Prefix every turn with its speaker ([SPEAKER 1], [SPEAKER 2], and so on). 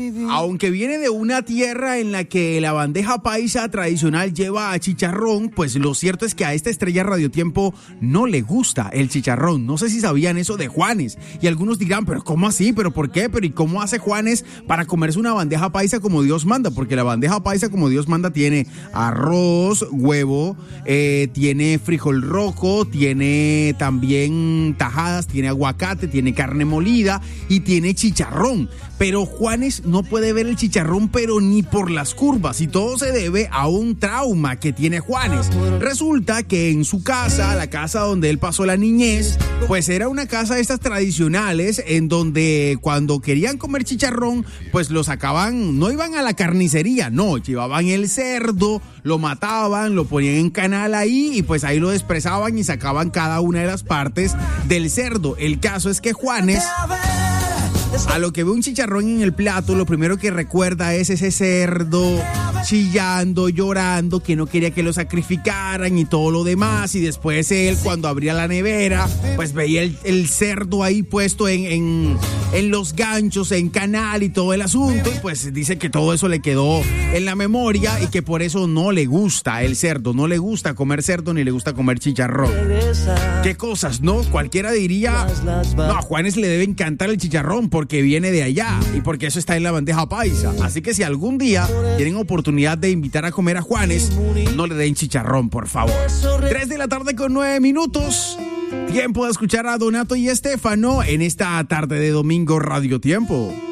[SPEAKER 1] Aunque viene de una tierra en la que la bandeja paisa tradicional lleva a chicharrón, pues lo cierto es que a esta estrella radiotiempo no le gusta el chicharrón. No sé si sabían eso de Juanes. Y algunos dirán, pero ¿cómo así? ¿Pero por qué? ¿Pero y cómo hace Juanes para comerse una bandeja paisa como Dios manda? Porque la bandeja paisa como Dios manda tiene arroz, huevo, tiene frijol rojo, tiene también tajadas, tiene aguacate, tiene carne molida y tiene chicharrón. Pero Juanes no puede ver el chicharrón, pero ni por las curvas, y todo se debe a un trauma que tiene Juanes. Resulta que en su casa, la casa donde él pasó la niñez, pues era una casa de estas tradicionales en donde cuando querían comer chicharrón, pues lo sacaban, no iban a la carnicería, no, llevaban el cerdo, lo mataban, lo ponían en canal ahí y pues ahí lo desprezaban y sacaban cada una de las partes del cerdo. El caso es que Juanes, a lo que ve un chicharrón en el plato, lo primero que recuerda es ese cerdo chillando, llorando, que no quería que lo sacrificaran y todo lo demás. Y después él, cuando abría la nevera, pues veía el cerdo ahí puesto en los ganchos, en canal y todo el asunto. Y pues dice que todo eso le quedó en la memoria y que por eso no le gusta el cerdo, no le gusta comer cerdo ni le gusta comer chicharrón. ¿Qué cosas, no? Cualquiera diría, no, a Juanes le debe encantar el chicharrón porque viene de allá y porque eso está en la bandeja paisa. Así que si algún día tienen oportunidad de invitar a comer a Juanes, no le den chicharrón, por favor. 3:09 PM. Tiempo de escuchar a Donato y Estefano en esta tarde de domingo Radio Tiempo.